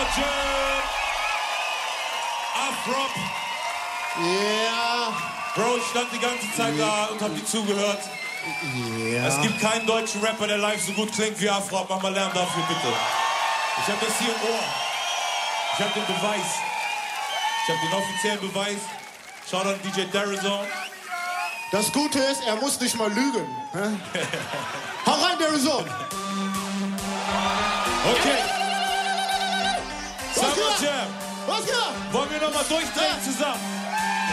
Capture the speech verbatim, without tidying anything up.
Jam. Afrop. Ja. Bro, ich stand die ganze Zeit da und hab dir zugehört. Ja. Es gibt keinen deutschen Rapper, der live so gut klingt wie Afrop. Mach mal Lärm dafür, bitte. Ich hab das hier im Ohr. Ich hab den Beweis. Ich hab den offiziellen Beweis. Schaut an D J Darizon. Das Gute ist, er muss nicht mal lügen. Hau rein, Darizon. Okay. Was Summer geht? Jam. Was geht? Wollen wir nochmal durchdrehen Ja. zusammen?